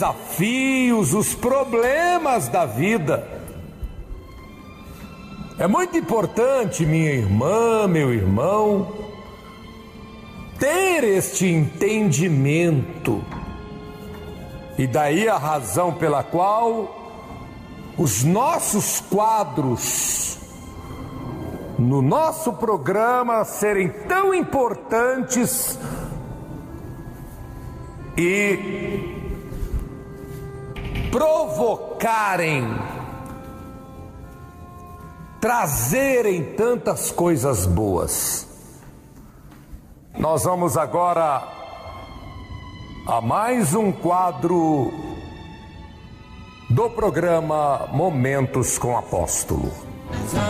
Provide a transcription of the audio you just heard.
desafios, os problemas da vida. É muito importante, minha irmã, meu irmão, ter este entendimento. E daí a razão pela qual os nossos quadros no nosso programa serem tão importantes e provocarem, trazerem tantas coisas boas. Nós vamos agora a mais um quadro do programa Momentos com Apóstolo.